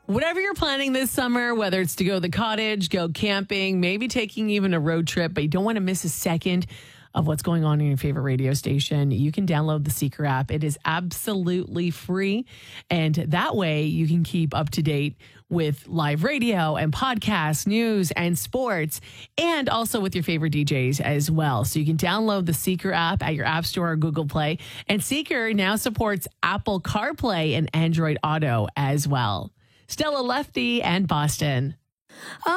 Whatever you're planning this summer, whether it's to go to the cottage, go camping, maybe taking even a road trip, but you don't want to miss a second of what's going on in your favorite radio station, you can download the Seeker app. It is absolutely free. And that way you can keep up to date with live radio and podcasts, news and sports, and also with your favorite DJs as well. So you can download the Seeker app at your App Store or Google Play. And Seeker now supports Apple CarPlay and Android Auto as well. Stella Lefty and Boston.